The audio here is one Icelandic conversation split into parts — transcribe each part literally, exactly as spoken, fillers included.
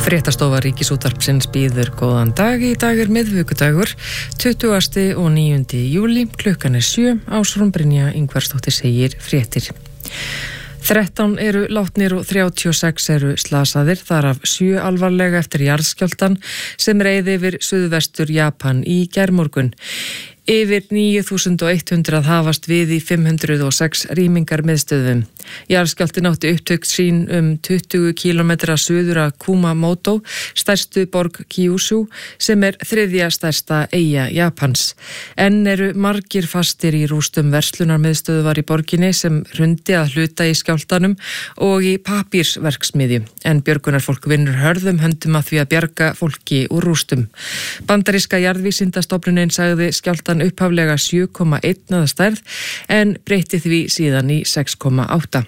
Fréttastofa Ríkisútvarpsins býður góðan dag. Í dag er miðvikudagur, tuttugasti og níundi júlí, klukkan er sjö, Ásrún Brynja Ingvarsdóttir segir fréttir. þrettán eru látnir og þrjátíu og sex eru slasaðir, þar af sjö alvarlega eftir jarðskjálftann sem reið yfir suðvestur Japan í gærmorgun. Yfir níu þúsund hundrað hafast við í fimm hundruð og sex rýmingar miðstöðum. Jarðskjálftinn átti upptök sín um tuttugu kílómetra suður að Kumamoto, stærstu borg Kyushu, sem er þriðja stærsta eyja Japans. Enn eru margir fastir í rústum verslunarmiðstöðvar í borginni sem hrundi að hluta í skjálftanum og í papírsverksmiðju, en björgunarfólk vinnur hörðum höndum að því að bjarga fólki úr rústum. Bandaríska jarðvísindastofnunin sagði skjálftan upphaflega sjö komma eitt að stærð en breytti því síðan í sex komma átta.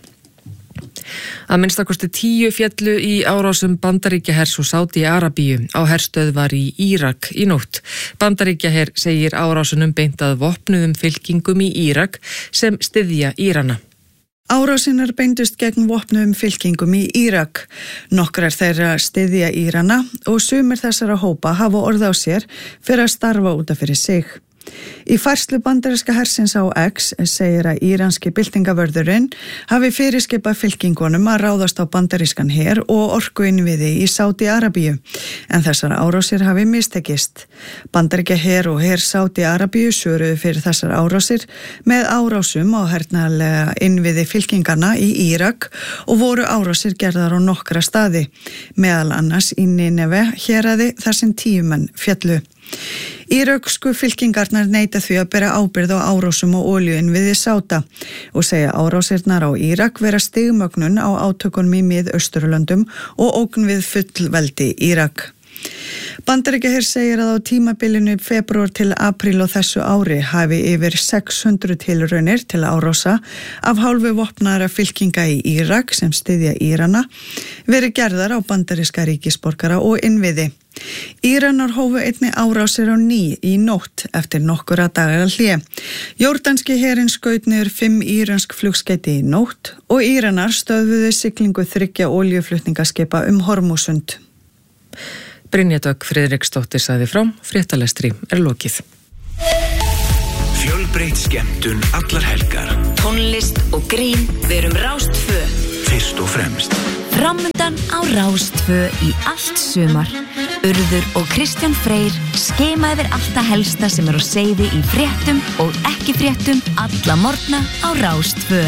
Að minnstakosti tíu féllu í árásum Bandaríkjahers og Sádi-Arabíu á herstöðvar í Írak í nótt. Bandaríkjaher segir árásunum beint að vopnuðum fylkingum í Írak sem styðja Írana. Árásinar beindust gegn vopnuðum fylkingum í Írak. Nokkrar þeirra styðja Írana og sumir þessara hópa hafa orð á sér fyrir að starfa út af fyrir sig. Í færslu bandaríska hersins á X segir að íranski byltingavörðurinn hafi fyrirskipað fylkingunum að ráðast á bandarískan her og orkuinnviði í Sádi-Arabíu, en þessar árásir hafi mistekist. Bandaríkja her og her Sádi-Arabíu svöruðu fyrir þessar árásir með árásum á hernaðarlega innviði fylkingarna í Írak og voru árásir gerðar á nokkra staði, meðal annars í Nineve héraði þar sem tíu menn féllu. Íröksku fylkingarnar neita því að bera ábyrgð á árásum og olíuinnviði Sáda og segja árásirnar á Írak vera stigmögnun á átökunum í Mið-Austurlöndum og ógn við fullveldi Írak. Bandaríkjaher segir að á tímabilinu febrúar til apríl á þessu ári hafi yfir sex hundruð tilraunir til árása af hálfu vopnaðra fylkinga í Írak sem styðja Írana verið gerðar á bandaríska ríkisborgara og innviði. Íranar hófu einnig árásir á ný í nótt eftir nokkura daga hlé. Jórdanski herinn skaut niður fimm íransk flugskeyti í nótt og Íranar stöðvuðu siglingu þriggja olíuflutningaskipa um Hormúsund. Brynja Dögg Friðriksdóttir sagði frá, fréttalestri er lokið. Fjölbreytt skemmtun allar helgar. Tónlist og grín, verum Rástfö. Fyrst og fremst. Framundan á Rástfö í allt sumar. Urður og Kristján Freyr skema yfir allt það helsta sem er á seyði í fréttum og ekki fréttum alla morgna á Rástfö.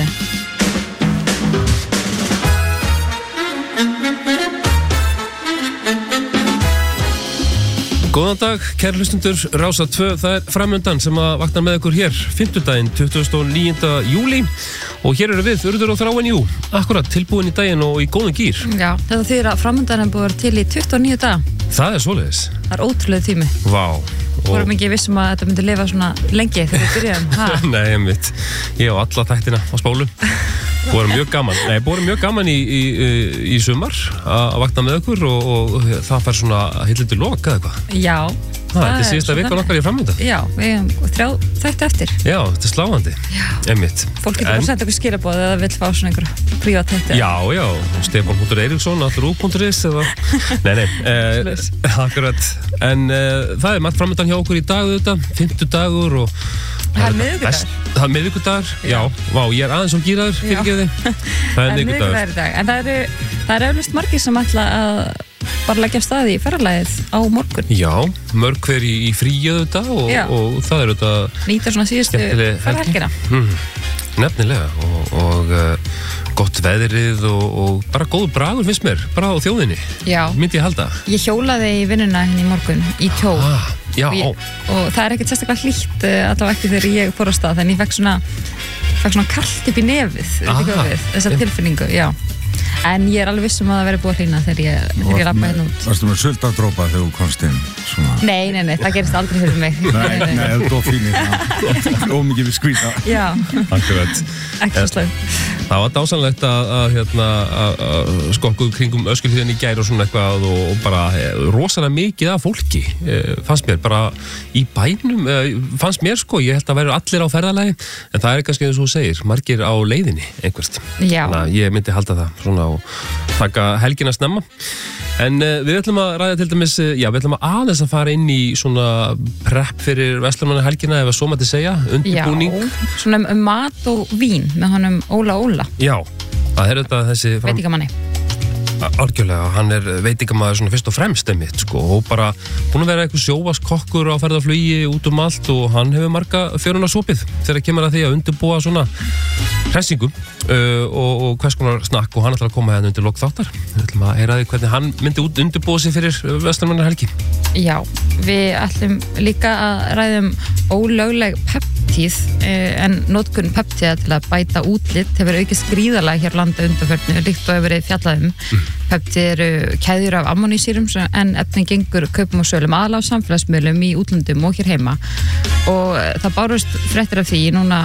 Góðan dag, kæru hlustundur, Rása tvö, það er framundan sem að vakna með ykkur hér, fimmtudaginn, tuttugasta og níunda júlí og hér eru við, Urður og Þráin Jú, akkurat, tilbúin í daginn og í góðum gýr. Já, þetta þýðir að framundan er búið til í tuttugu og níu daga. Það er svoleiðis. Það er ótrúlega tími. Vá. Vorum ekki vissum að þetta myndi lifa svona lengi þegar við byrjaðum, ha? Nei, einmitt, ég á alla þættina á spólu. Búið mjög gaman, nei, búið mjög gaman í, í, í sumar að vakna með okkur og, og það fær svona heitlindi loka eða eitthvað. Já. Það er síðasta vikan okkar í framönda. Já, við hefum þrjá þætti eftir. Já, þetta er sláandi. Já. Einmitt. Fólk getur bara að senda okkur skilaboð eða vill fá svona einhverja prívat þætti. Já, já, Stefán punktur Eiríksson, allur ú punktur is eða, nei, nei, eh, akkurat. En eh, það er margt framöndan hjá okkur í dag auðvitað, fimmtudagur og Það er miðvikudagur. Það er miðvikudagur, já, vá, ég er aðeins og gíraður, fyrirgeðu þið. Það er miðvikudagur. En það eru, það eru eflust margir sem ætla að bara leggja af stað í ferðalagið á morgun. Já, mörg hver í, í fríu auðvitað og, og það er auðvitað nýta svona síðustu ferðhelgina. Mm, nefnilega og, og uh, gott veðrið og, og bara góð bragur finnst mér, bara á þjóðinni. Já. Myndi ég halda. Ég hjólaði í vinnuna henni í morgun í kjól. Ah, já. Og, ég, og það er ekkert sérstaklega hlýtt allavega ekki þegar ég fór á stað, þannig ég fekk svona, fekk svona kalt upp í nefið, þessa tilfinningu, já. En ég er alveg viss um að það veri búið að hlýna þegar ég, þegar ég labba hérna út. Varstu með sultadrópa þegar þú komst inn? Svona? Nei, nei, nei, það gerist aldrei fyrir mig. Nei, nei, nei, það er fínir. Ómikið við skvíta. Já. Akkurat. Ekki svo slæm. Það var dásanlegt að, að, hérna, að, að skokku kringum Öskjuhlíðina í gær og svona eitthvað og, og bara rosalega mikið af fólki fannst mér bara í bænum, fannst mér sko, ég held að væru allir á ferðalagi en það er kannski eins og þú segir, margir á leiðinni einhvert. Já. Þannig að ég myndi halda það svona og taka helgina snemma. En uh, við ætlum að ræða til dæmis, uh, já, við ætlum að aðeins að fara inn í svona prep fyrir Verslunarmannahelgina, ef að svo mætti segja, undirbúning. Já, svona um mat og vín með honum Óla Óla. Já, það er þetta þessi... Fram... Veitingamanni. Algjörlega, hann er veitingamaður svona fyrst og fremst einmitt, sko, og bara búin að vera eitthvað sjóvaskokkur á ferðarflugi út um allt og hann hefur marga fjöruna sopið þegar kemur að því að undirbúa svona hressingu uh, og, og hvers konar snakk og hann ætlar að koma hérna undir lok þáttar. Við ætlum að heyra því hvernig hann myndi út undirbúa sig fyrir Verslunarmannahelgi. Já, við ætlum líka að ræðum ólögleg peptíð en notkun peptíða til að bæta útlit hefur aukist gríðarlega hér landa undanförnu líkt og hefur verið fjallað um. Mm. Peptíð eru keðjur af ammonísýrum en efnin gengur kaupum og sölum aðallega á samfélagsmiðlum í útlöndum og hér heima og það bárust fréttir af því núna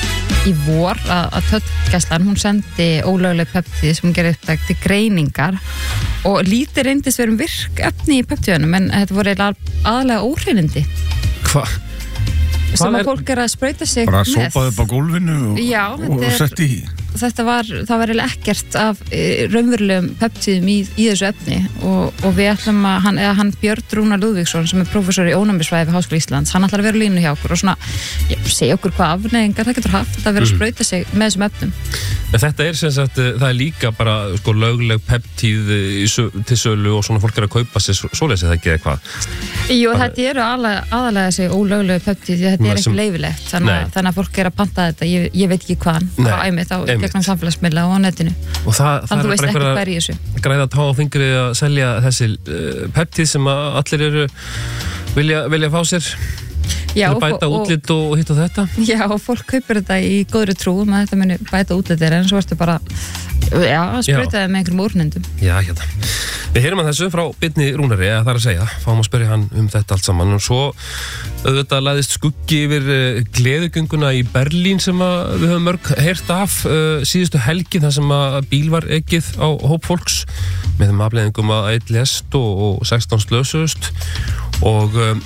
í vor að, að Tollgæslan hún sendi ólögleg peptíð sem hún gerir upptækt til greiningar og lítið reyndist verum virk efni í peptíðunum en þetta voru aðalega óhreinindi. Hvað? Sem að fólk er að sprauta sig bara með. Bara sópaði upp á gólfinu og, Já, og setti í. Þetta var, það var eiginlega ekkert af e, raunverulegum peptíðum í, í þessu efni og, og við ætlum að, hann, eða hann Björn Rúnar Lúðvíksson sem er prófessor í ónæmisfræði við Háskóla Íslands, hann ætlar að vera línu hjá okkur og svona, já, segja okkur hvað afneyingar það getur haft að vera að sprauta sig með þessum efnum. En þetta er sem sagt, það er líka bara sko lögleg peptíð til sölu og svona fólk er að kaupa sér svoleiðis eða ekki eða hvað? Jú, þetta eru aðalega þessi ólöglegu peptíð því þetta er ekki leyfilegt, þannig, þannig að fólk er að panta þetta, ég, ég veit ekki hvaðan, hvað æmið þá gegnum samfélagsmiðla og á netinu. Og það, þannig þú veist ekki hver í þessu. Græða tá á fingri að selja þessi uh, peptíð sem að allir eru vilja, vilja fá sér. Já, til að bæta og, útlit og, og hitt og þetta. Já, og fólk kaupir þetta í góðri trú um að þetta muni bæta útlitir en svo ertu bara já, að sprauta það með einhverjum úrnendum. Já, hérna. Við heyrum að þessu frá Birni Rúnari, eða það er að segja, fáum að spyrja hann um þetta allt saman og svo auðvitað læðist skuggi yfir uh, gleðigönguna í Berlín sem að við höfum mörg heyrt af uh, síðustu helgi þar sem að bíl var ekið á hóp fólks með þeim afleiðingum að einn lést og, og sextán slösuðust og um,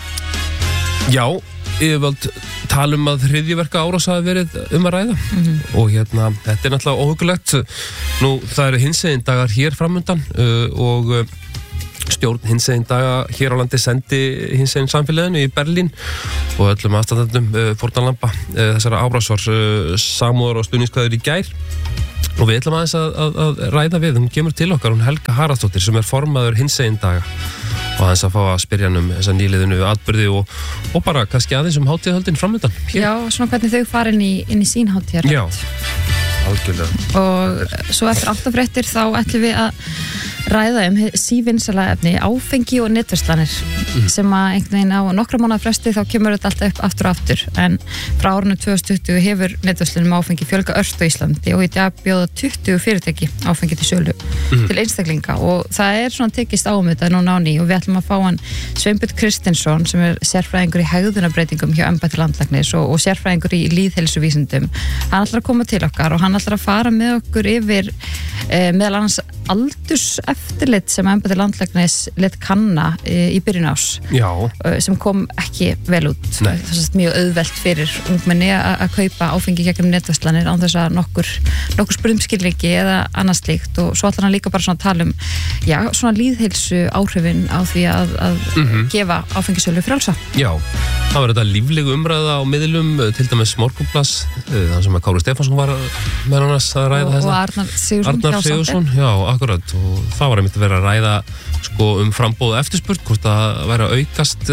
já, yfirvöld tala um að hryðjuverka árás hafi verið um að ræða mm-hmm. og hérna, þetta er náttúrulega óhugulegt. Nú, það eru hinsegin dagar hér framundan uh, og uh, stjórn hinsegin daga hér á landi sendi hinsegin samfélaginu í Berlín og öllum aðstandendum uh, fórnarlamba uh, þessara árásar uh, samúðar og stuðningskvæður í gær og við ætlum aðeins að, að, að ræða við, hún kemur til okkar, hún Helga Haraldsdóttir sem er formaður hinsegin daga og aðeins að fá að spyrja hann um þessa nýliðinu atburði og, og bara kannski aðeins um hátíðahöldin framöndan. Já, svona hvernig þau fara inn í, inn í sín hátíðar. Já, algjörlega. Og svo eftir áttafréttir þá ætlum við að ræða um sívinsala efni áfengi og netverslanir mm. sem að einhvern veginn á nokkra mánaða fresti þá kemur þetta alltaf upp aftur og aftur en frá árinu tvö þúsund tuttugu hefur netverslunum áfengi fjölga ört á Íslandi og í dag bjóða tuttugu fyrirtæki áfengi til sölu mm. til einstaklinga og það er svona tekist á um þetta núna á ný og við ætlum að fá hann Sveinbjörn Kristinsson sem er sérfræðingur í hegðunarbreytingum hjá embætti landlæknis og, og sérfræðingur í lýðheilsuvísindum. Hann ætlar að koma til okkar og hann ætlar að fara með okkur yfir eh, meðal annars aldurs eftirlit sem embætti landlæknis lit kanna e, í byrjun ás Já. sem kom ekki vel út. Nei. Það er mjög auðvelt fyrir ungmenni að kaupa áfengi gegnum netverslanir án þess að nokkur, nokkur spurðum skilríki eða annars slíkt og svo ætlar hann líka bara svona að tala um já, svona lýðheilsu áhrifin á því að, að mm-hmm. gefa áfengisölu frjálsa. Já, það var þetta lífleg umræða á miðlum, til dæmis Morgunblaðs, þann sem að Kári Stefánsson var með annars að ræða og, þessa. Og Arnar Sigurðsson. Arnar Sigurðsson, já, akkurat og það var einmitt að vera að ræða sko, um frambóð eftirspurn, hvort það væri að aukast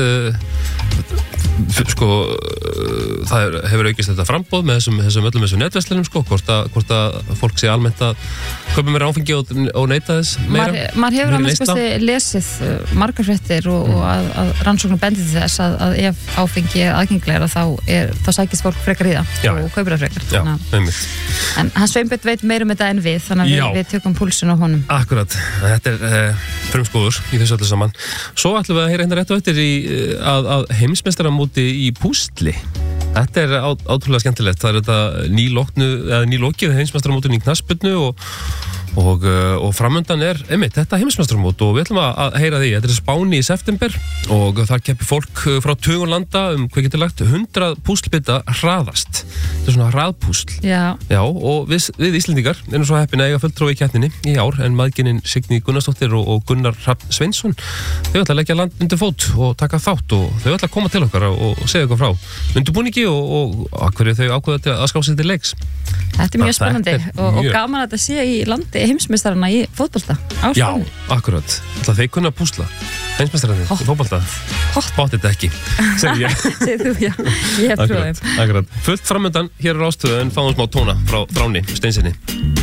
uh, sko uh, það er, hefur aukist þetta frambóð með þessum, þessum öllum þessum netverslunum sko, hvort að, hvort að fólk sé almennt að kaupa meira áfengi og, og neyta þess meira. Maður hefur að minnst lesið uh, margar fréttir og, mm. og að, að rannsóknum bendið til þess að, að ef áfengi er aðgengilegra þá, er, þá sækist fólk frekar í það Já. Og kaupir það frekar. Já, en hans Sveinbjörn veit meira um þetta en við þannig að við, við tökum púlsun á honum. Akkurat, þetta er uh, frumskóður í þessu öllu saman. Svo ætlum við að heyra hérna rétt á eftir í, að, að heimsmeistaramóti í púsli. Þetta er á, átrúlega skemmtilegt. Það er þetta nýloknu, eða nýlokið heimsmeistaramótin í knattspyrnu og, og, uh, og framöndan er, einmitt, þetta heimsmeistaramót og við ætlum að, að heyra því, þetta er Spáni í september og þar keppir fólk frá tugum landa um hvað getur lagt hundrað púslbita hraðast, þetta er svona hraðpúsl. Já. Já, og við, við Íslendingar erum svo heppin að eiga fulltrúi í keppninni í ár en maðgininn Signý Gunnarsdóttir og, og Gunnar Hrafn Sveinsson, þau ætla að leggja land undir fót og taka þátt og þau ætla að koma til okkar og, og segja okkur frá undirbúningi og, og, og hverju þau ákveða að skrá sig til leiks. Þetta er mjög spennandi er og, og mjög... gaman að þetta sé í landi heimsmeistarana í fótbolta á Já, Spáni. akkurat. Ætla þeir kunna púsla heimsmeistararnir í fótbolta. Báttið ekki, segi ég. Segir þú, já. Ég hef trúið. Akkurat, akkurat. Fullt framöndan hér á Rástvö en fáum smá tóna frá Þráni Steinsinni.